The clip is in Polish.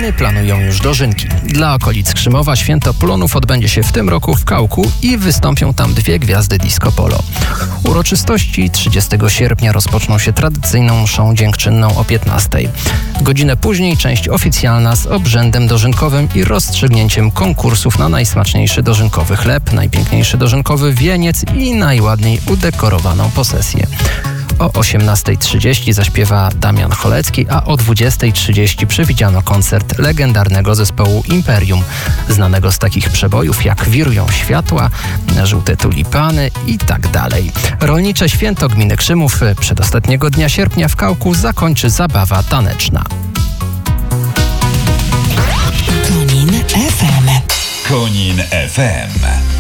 Plony planują już dożynki. Dla okolic Krzymowa święto plonów odbędzie się w tym roku w Kałku i wystąpią tam 2 gwiazdy disco polo. Uroczystości 30 sierpnia rozpoczną się tradycyjną mszą dziękczynną o 15:00. Godzinę później część oficjalna z obrzędem dożynkowym i rozstrzygnięciem konkursów na najsmaczniejszy dożynkowy chleb, najpiękniejszy dożynkowy wieniec i najładniej udekorowaną posesję. O 18:30 zaśpiewa Damian Cholecki, a o 20:30 przewidziano koncert legendarnego zespołu Imperium, znanego z takich przebojów jak Wirują światła, Żółte tulipany i tak dalej. Rolnicze święto gminy Krzymów przedostatniego dnia sierpnia w Kałku zakończy zabawa taneczna. Konin FM. Konin FM.